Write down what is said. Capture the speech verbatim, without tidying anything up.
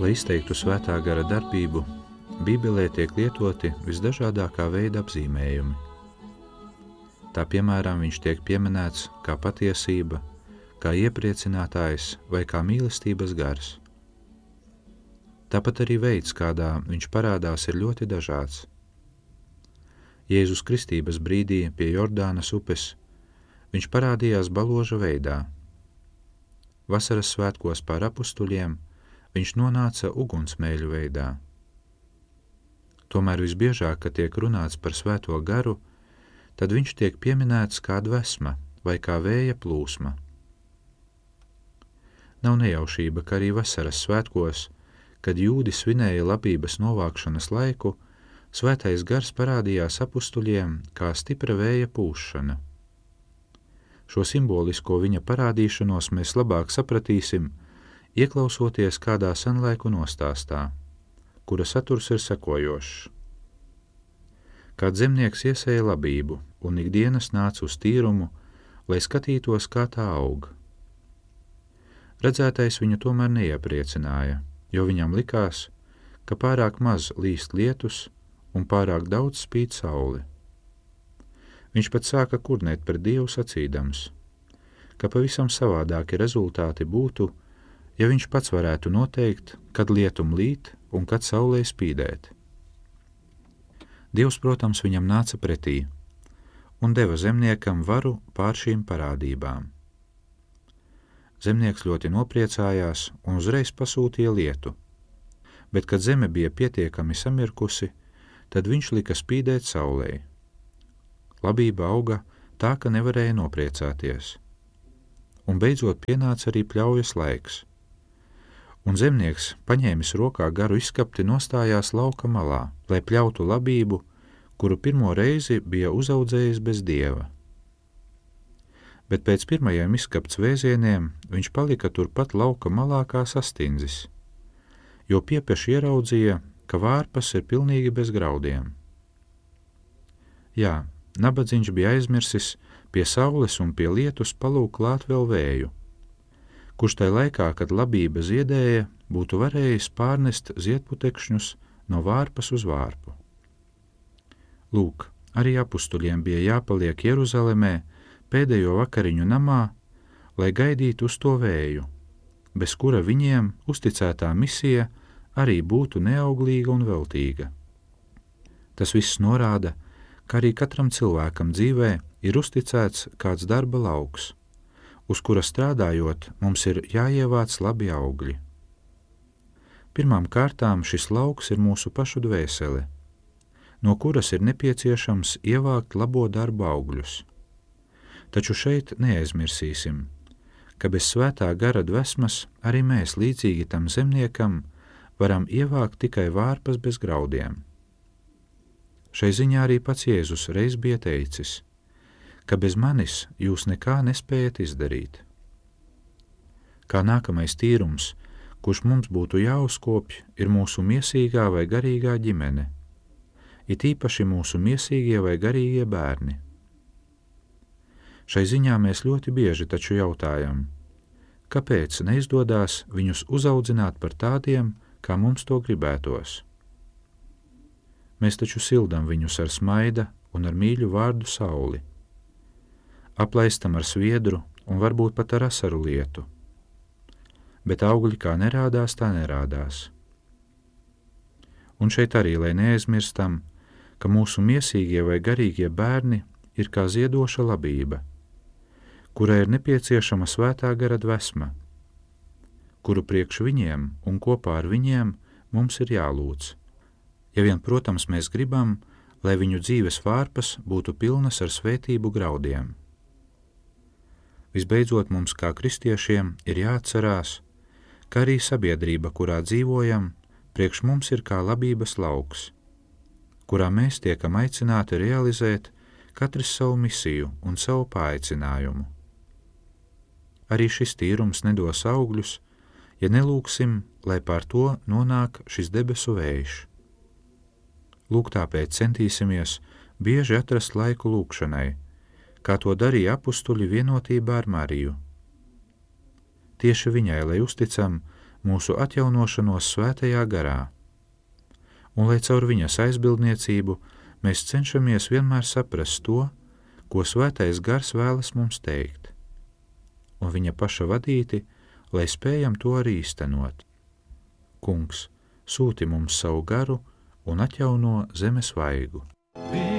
Lai izteiktu svētā gara darbību, Bībelē tiek lietoti visdažādākā veida apzīmējumi. Tā piemēram viņš tiek pieminēts kā patiesība, kā iepriecinātājs vai kā mīlestības gars. Tāpat arī veids, kādā viņš parādās, ir ļoti dažāds. Jēzus kristības brīdī pie Jordānas upes viņš parādījās baloža veidā. Vasaras svētkos pār apustuļiem viņš nonāca ugunsmēļu veidā. Tomēr visbiežāk, kad tiek runāts par svēto garu, tad viņš tiek pieminēts kā dvēsma vai kā vēja plūsma. Nav nejaušība, ka arī vasaras svētkos, kad jūdi svinēja labības novākšanas laiku, svētais gars parādījās apustuļiem kā stipra vēja pūšana. Šo simbolisko viņa parādīšanos mēs labāk sapratīsim, ieklausoties kādā senlaiku nostāstā, kura saturs ir sekojošs. Kāds zemnieks iesēja labību un ikdienas nāca uz tīrumu, lai skatītos, kā tā aug. Redzētais viņu tomēr neiepriecināja, jo viņam likās, ka pārāk maz līst lietus un pārāk daudz spīd saule. Viņš pat sāka kurnēt pret Dievu sacīdams, ka pavisam savādāki rezultāti būtu, ja viņš pats varētu noteikt, kad lietum līt un kad saulē spīdēt. Dievs, protams, viņam nāca pretī un deva zemniekam varu pār šīm parādībām. Zemnieks ļoti nopriecājās un uzreiz pasūtīja lietu, bet, kad zeme bija pietiekami samirkusi, tad viņš lika spīdēt saulē. Labība auga tā, ka nevarēja nopriecāties. Un beidzot pienāca arī pļaujas laiks. Un zemnieks, paņēmis rokā garu izskapti, nostājās lauka malā, lai pļautu labību, kuru pirmo reizi bija uzaudzējis bez Dieva. Bet pēc pirmajiem izskapts vēzieniem viņš palika turpat lauka malā kā sastindzis, jo piepeši ieraudzīja, ka vārpas ir pilnīgi bez graudiem. Jā, nabadziņš bija aizmirsis pie saules un pie lietus palūk klāt vēl vēju, kurš tai laikā, kad labība ziedēja, būtu varējis pārnest ziedputekšņus no vārpas uz vārpu. Lūk, arī apustuļiem bija jāpaliek Jeruzalemē pēdējo vakariņu namā, lai gaidītu uz to vēju, bez kura viņiem uzticētā misija arī būtu neauglīga un veltīga. Tas viss norāda, ka arī katram cilvēkam dzīvē ir uzticēts kāds darba lauks, uz kura strādājot mums ir jāievāc labi augļi. Pirmām kārtām šis lauks ir mūsu pašu dvēsele, no kuras ir nepieciešams ievākt labo darbu augļus. Taču šeit neaizmirsīsim, ka bez svētā gara dvēsmas arī mēs līdzīgi tam zemniekam varam ievākt tikai vārpas bez graudiem. Šai ziņā arī pats Jēzus reiz bija teicis, ka bez manis jūs nekā nespējat izdarīt. Kā nākamais tīrums, kurš mums būtu jāuzkopj, ir mūsu miesīgā vai garīgā ģimene, it īpaši mūsu miesīgie vai garīgie bērni. Šai ziņā mēs ļoti bieži taču jautājam, kāpēc neizdodās viņus uzaudzināt par tādiem, kā mums to gribētos. Mēs taču sildam viņus ar smaida un ar mīļu vārdu sauli, aplaistam ar sviedru un varbūt pat ar asaru lietu, bet augļi kā nerādās, tā nerādās. Un šeit arī, lai neaizmirstam, ka mūsu miesīgie vai garīgie bērni ir kā ziedoša labība, kurai ir nepieciešama svētā gara dvēsma, kuru priekš viņiem un kopā ar viņiem mums ir jālūdz. Ja vien, protams, mēs gribam, lai viņu dzīves vārpas būtu pilnas ar svētību graudiem. Visbeidzot, mums kā kristiešiem ir jāatcerās, ka arī sabiedrība, kurā dzīvojam, priekš mums ir kā labības lauks, kurā mēs tiekam aicināti realizēt katrs savu misiju un savu paaicinājumu. Arī šis tīrums nedos augļus, ja nelūksim, lai pār to nonāk šis debesu vējš. Lūk, tāpēc centīsimies bieži atrast laiku lūkšanai, kā to darīja apustuļi vienotībā ar Mariju. Tieši viņai, lai uzticam mūsu atjaunošanos svētajā garā, un lai caur viņas aizbildniecību mēs cenšamies vienmēr saprast to, ko svētais gars vēlas mums teikt, un viņa paša vadīti, lai spējam to arī īstenot. Kungs, sūti mums savu garu un atjauno zemes vaigu.